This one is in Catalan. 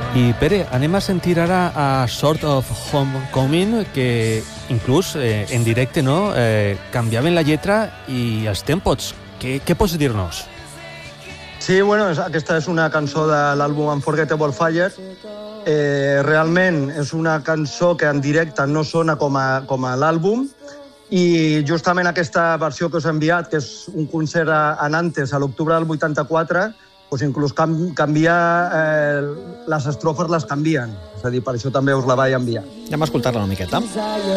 I Pere, anem a sentir ara a Sort of Homecoming, que inclús en directe canviaven la lletra i els tempos. Què pots dir-nos? Sí, bueno, aquesta és una cançó de l'àlbum Unforgettable Fire. Realment és una cançó que en directe no sona com a l'àlbum, i justament aquesta versió que us he enviat, que és un concert a Nantes a l'octubre del 84, doncs inclús canvia, les estrofes les canvien. És a dir, per això també us la vaig enviar. Anem a escoltar-la una miqueta.